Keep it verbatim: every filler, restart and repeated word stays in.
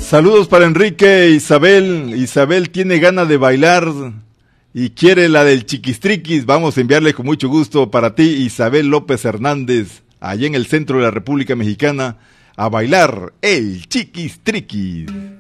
Saludos para Enrique, Isabel. Isabel tiene ganas de bailar y quiere la del chiquistriquis. Vamos a enviarle con mucho gusto para ti, Isabel López Hernández, allá en el centro de la República Mexicana, a bailar el chiquistriquis.